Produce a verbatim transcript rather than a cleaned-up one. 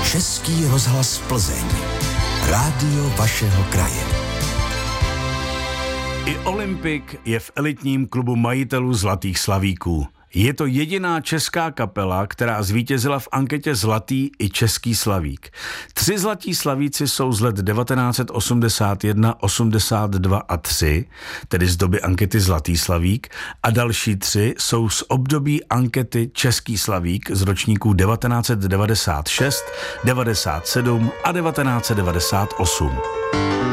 Český rozhlas Plzeň. Rádio vašeho kraje. I Olympik je v elitním klubu majitelů Zlatých slavíků. Je to jediná česká kapela, která zvítězila v anketě Zlatý i Český slavík. Tři zlatí slavíci jsou z let devatenáct set osmdesát jedna, osmdesát dva a tři, tedy z doby ankety Zlatý slavík, a další tři jsou z období ankety Český slavík z ročníků devatenáct set devadesát šest, devadesát sedm a devatenáct set devadesát osm.